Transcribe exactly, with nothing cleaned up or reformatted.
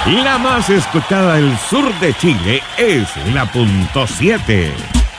La más escuchada del sur de Chile es la punto siete.